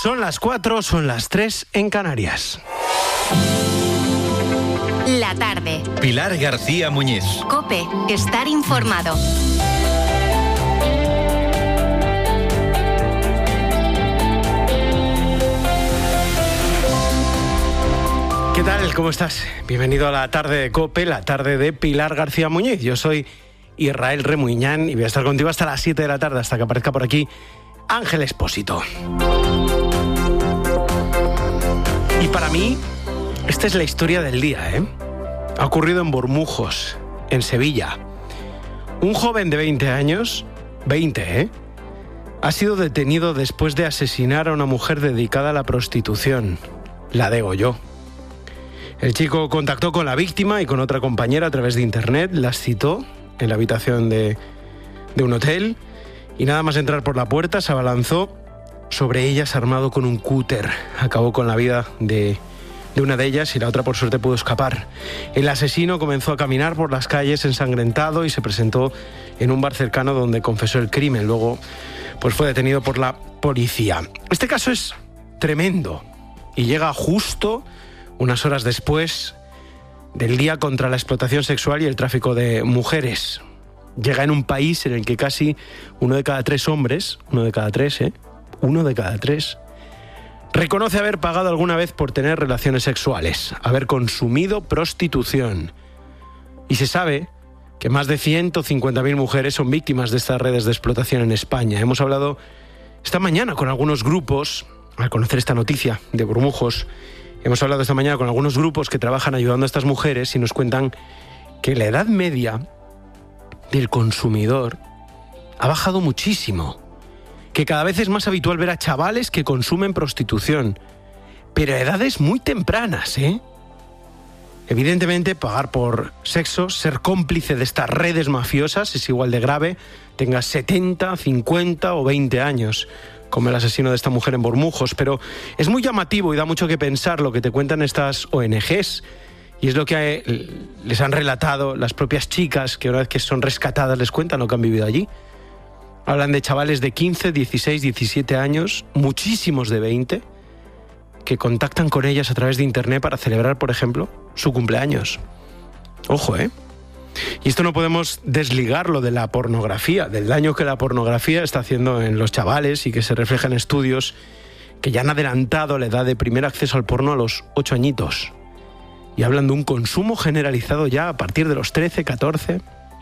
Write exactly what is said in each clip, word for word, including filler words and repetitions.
Son las cuatro, son las tres en Canarias. La tarde. Pilar García Muñiz. COPE, estar informado. ¿Qué tal? ¿Cómo estás? Bienvenido a la tarde de COPE, la tarde de Pilar García Muñiz. Yo soy Israel Remuñán y voy a estar contigo hasta las siete de la tarde, hasta que aparezca por aquí Ángel Expósito. Y para mí, esta es la historia del día, ¿eh? Ha ocurrido en Bormujos, en Sevilla. Un joven de veinte años, veinte, ¿eh? Ha sido detenido después de asesinar a una mujer dedicada a la prostitución. La degolló. El chico contactó con la víctima y con otra compañera a través de internet, las citó en la habitación de, de un hotel y nada más entrar por la puerta se abalanzó sobre ellas armado con un cúter. Acabó con la vida de, de una de ellas y la otra por suerte pudo escapar. El asesino comenzó a caminar por las calles ensangrentado y se presentó en un bar cercano donde confesó el crimen. Luego pues fue detenido por la policía. Este caso es tremendo y llega justo unas horas después del Día contra la Explotación Sexual y el Tráfico de Mujeres. Llega en un país en el que casi uno de cada tres hombres, uno de cada tres, ¿eh? Uno de cada tres, reconoce haber pagado alguna vez por tener relaciones sexuales, haber consumido prostitución. Y se sabe que más de ciento cincuenta mil mujeres son víctimas de estas redes de explotación en España. Hemos hablado esta mañana con algunos grupos, al conocer esta noticia de Bormujos. Hemos hablado esta mañana con algunos grupos que trabajan ayudando a estas mujeres y nos cuentan que la edad media del consumidor ha bajado muchísimo, que cada vez es más habitual ver a chavales que consumen prostitución, pero a edades muy tempranas, ¿eh? Evidentemente, pagar por sexo, ser cómplice de estas redes mafiosas es igual de grave, tengas setenta, cincuenta o veinte años, como el asesino de esta mujer en Bormujos, pero es muy llamativo y da mucho que pensar lo que te cuentan estas O N Ges, y es lo que les han relatado las propias chicas, que una vez que son rescatadas les cuentan lo que han vivido allí. Hablan de chavales de quince, dieciséis, diecisiete años, muchísimos de veinte, que contactan con ellas a través de internet para celebrar, por ejemplo, su cumpleaños. Ojo, ¿eh? Y esto no podemos desligarlo de la pornografía, del daño que la pornografía está haciendo en los chavales y que se refleja en estudios que ya han adelantado la edad de primer acceso al porno a los ocho añitos. Y hablan de un consumo generalizado ya a partir de los trece, catorce.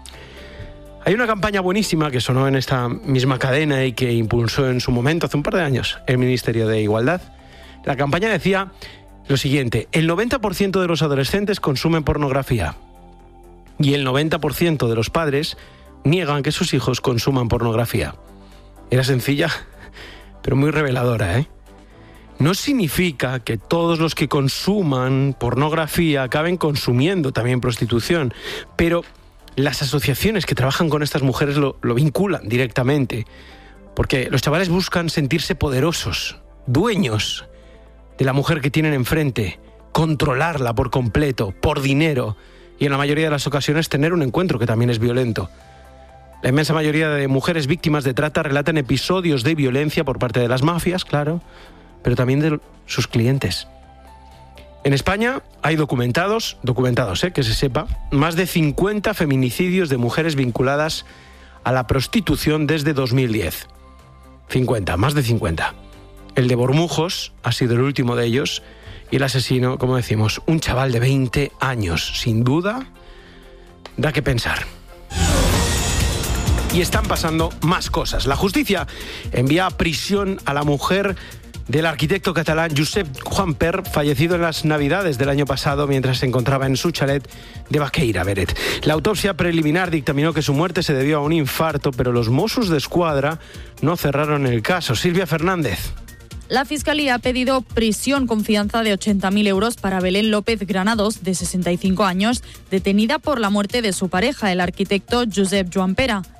Hay una campaña buenísima que sonó en esta misma cadena y que impulsó en su momento, hace un par de años, el Ministerio de Igualdad. La campaña decía lo siguiente: el noventa por ciento de los adolescentes consumen pornografía. Y el noventa por ciento de los padres niegan que sus hijos consuman pornografía. Era sencilla, pero muy reveladora, ¿eh? No significa que todos los que consuman pornografía acaben consumiendo también prostitución, pero las asociaciones que trabajan con estas mujeres lo, lo vinculan directamente, porque los chavales buscan sentirse poderosos, dueños de la mujer que tienen enfrente, controlarla por completo, por dinero, y en la mayoría de las ocasiones tener un encuentro que también es violento. La inmensa mayoría de mujeres víctimas de trata relatan episodios de violencia por parte de las mafias, claro, pero también de sus clientes. En España hay documentados, documentados, eh, que se sepa, más de cincuenta feminicidios de mujeres vinculadas a la prostitución desde dos mil diez. cincuenta, más de cincuenta. El de Bormujos ha sido el último de ellos. Y el asesino, como decimos, un chaval de veinte años. Sin duda, da que pensar. Y están pasando más cosas. La justicia envía a prisión a la mujer del arquitecto catalán Josep Juanper, fallecido en las Navidades del año pasado mientras se encontraba en su chalet de Baqueira, Beret. La autopsia preliminar dictaminó que su muerte se debió a un infarto, pero los Mossos d'Esquadra no cerraron el caso. Silvia Fernández. La Fiscalía ha pedido prisión con fianza de ochenta mil euros para Belén López Granados, de sesenta y cinco años, detenida por la muerte de su pareja, el arquitecto Josep Juanpera.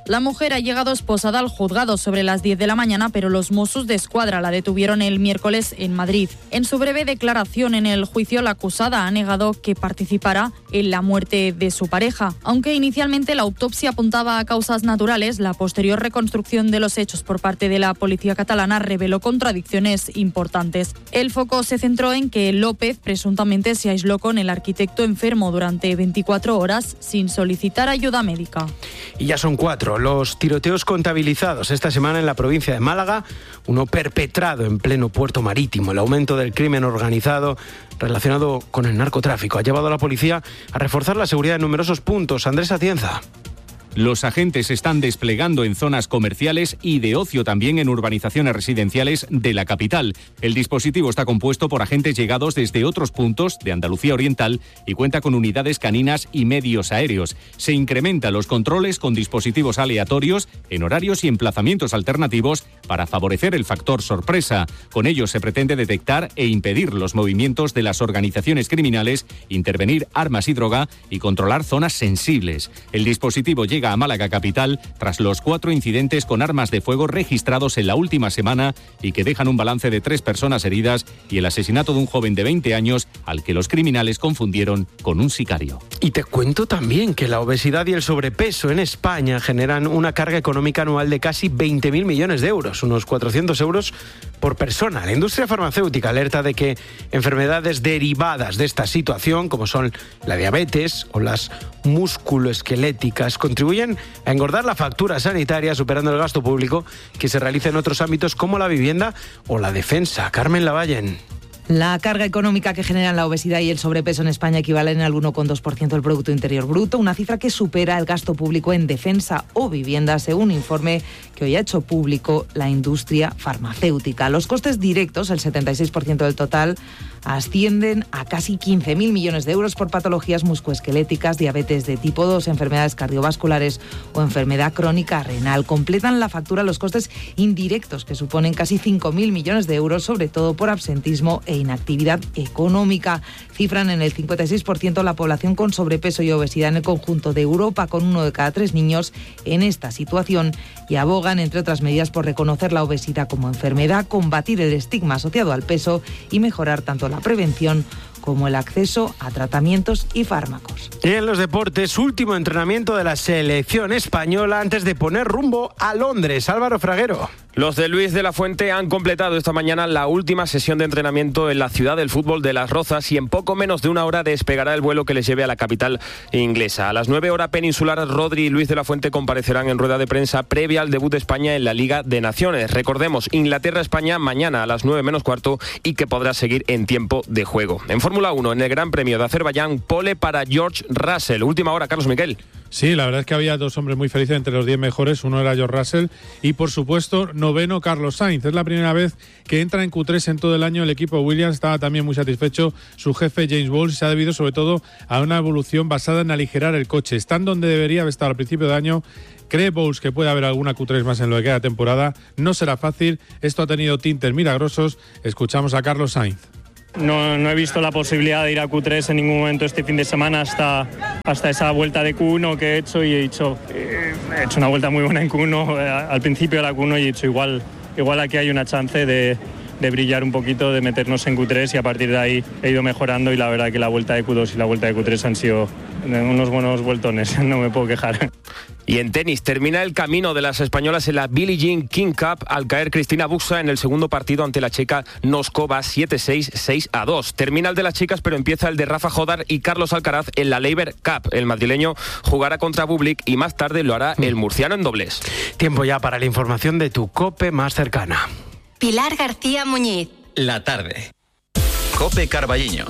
La mujer ha llegado esposada al juzgado sobre las diez de la mañana, pero los Mossos de Escuadra la detuvieron el miércoles en Madrid. En su breve declaración en el juicio, la acusada ha negado que participará en la muerte de su pareja. Aunque inicialmente la autopsia apuntaba a causas naturales, la posterior reconstrucción de los hechos por parte de la policía catalana reveló contradicciones importantes. El foco se centró en que López presuntamente se aisló con el arquitecto enfermo durante veinticuatro horas sin solicitar ayuda médica. Y ya son cuatro los tiroteos contabilizados esta semana en la provincia de Málaga, uno perpetrado en pleno puerto marítimo. El aumento del crimen organizado relacionado con el narcotráfico ha llevado a la policía a reforzar la seguridad en numerosos puntos. Andrés Atienza. Los agentes se están desplegando en zonas comerciales y de ocio, también en urbanizaciones residenciales de la capital. El dispositivo está compuesto por agentes llegados desde otros puntos de Andalucía Oriental y cuenta con unidades caninas y medios aéreos. Se incrementan los controles con dispositivos aleatorios en horarios y emplazamientos alternativos para favorecer el factor sorpresa. Con ello se pretende detectar e impedir los movimientos de las organizaciones criminales, intervenir armas y droga y controlar zonas sensibles. El dispositivo llega a Málaga capital tras los cuatro incidentes con armas de fuego registrados en la última semana y que dejan un balance de tres personas heridas y el asesinato de un joven de veinte años al que los criminales confundieron con un sicario. Y te cuento también que la obesidad y el sobrepeso en España generan una carga económica anual de casi veinte mil millones de euros, unos cuatrocientos euros por persona. La industria farmacéutica alerta de que enfermedades derivadas de esta situación, como son la diabetes o las musculoesqueléticas, contribuyen a engordar la factura sanitaria, superando el gasto público que se realiza en otros ámbitos como la vivienda o la defensa. Carmen Lavallen. La carga económica que generan la obesidad y el sobrepeso en España equivalen al uno coma dos por ciento del Producto Interior Bruto, una cifra que supera el gasto público en defensa o vivienda, según un informe que hoy ha hecho público la industria farmacéutica. Los costes directos, el setenta y seis por ciento del total, ascienden a casi quince mil millones de euros por patologías musculoesqueléticas, diabetes de tipo dos, enfermedades cardiovasculares o enfermedad crónica renal. Completan la factura los costes indirectos, que suponen casi cinco mil millones de euros, sobre todo por absentismo e inactividad económica. Cifran en el cincuenta y seis por ciento la población con sobrepeso y obesidad en el conjunto de Europa, con uno de cada tres niños en esta situación, y abogan, entre otras medidas, por reconocer la obesidad como enfermedad, combatir el estigma asociado al peso y mejorar tanto la prevención como el acceso a tratamientos y fármacos. Y en los deportes, último entrenamiento de la selección española antes de poner rumbo a Londres. Álvaro Fraguero. Los de Luis de la Fuente han completado esta mañana la última sesión de entrenamiento en la ciudad del fútbol de Las Rozas y en poco menos de una hora despegará el vuelo que les lleve a la capital inglesa. A las nueve hora peninsular, Rodri y Luis de la Fuente comparecerán en rueda de prensa previa al debut de España en la Liga de Naciones. Recordemos, Inglaterra-España mañana a las nueve menos cuarto y que podrá seguir en tiempo de juego. En Fórmula uno, en el Gran Premio de Azerbaiyán, pole para George Russell. Última hora, Carlos Miquel. Sí, la verdad es que había dos hombres muy felices entre los diez mejores. Uno era George Russell y, por supuesto, noveno Carlos Sainz. Es la primera vez que entra en Q tres en todo el año el equipo Williams. Estaba también muy satisfecho su jefe James Bowles y se ha debido sobre todo a una evolución basada en aligerar el coche. Están donde debería haber estado al principio de año. Cree Bowles que puede haber alguna Q tres más en lo que queda de temporada. No será fácil. Esto ha tenido tintes milagrosos. Escuchamos a Carlos Sainz. No, no he visto la posibilidad de ir a Q tres en ningún momento este fin de semana hasta, hasta esa vuelta de Q uno que he hecho y he hecho, eh, he hecho una vuelta muy buena en Q uno, eh, al principio de la Q uno y he dicho igual, igual aquí hay una chance de, de brillar un poquito, de meternos en Q tres y a partir de ahí he ido mejorando y la verdad que la vuelta de Q dos y la vuelta de Q tres han sido unos buenos vueltones, no me puedo quejar. Y en tenis, termina el camino de las españolas en la Billie Jean King Cup al caer Cristina Buxa en el segundo partido ante la checa Noskova siete seis, seis a dos. Termina el de las chicas, pero empieza el de Rafa Jodar y Carlos Alcaraz en la Laver Cup. El madrileño jugará contra Bublik y más tarde lo hará el murciano en dobles. Tiempo ya para la información de tu COPE más cercana. Pilar García Muñiz. La tarde. COPE Carballiño.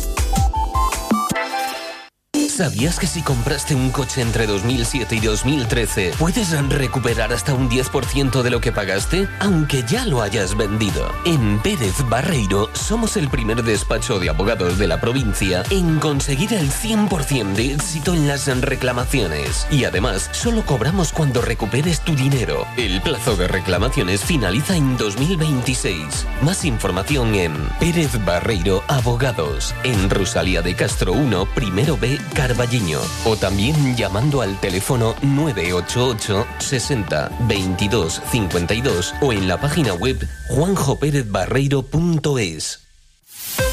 ¿Sabías que si compraste un coche entre dos mil siete y dos mil trece puedes recuperar hasta un diez por ciento de lo que pagaste, aunque ya lo hayas vendido? En Pérez Barreiro somos el primer despacho de abogados de la provincia en conseguir el cien por ciento de éxito en las reclamaciones. Y además, solo cobramos cuando recuperes tu dinero. El plazo de reclamaciones finaliza en dos mil veintiséis. Más información en Pérez Barreiro Abogados, en Rosalía de Castro uno, primero B, Carballiño. O también llamando al teléfono nueve ocho ocho sesenta veintidós cincuenta y dos o en la página web juanjo pérez barreiro punto es.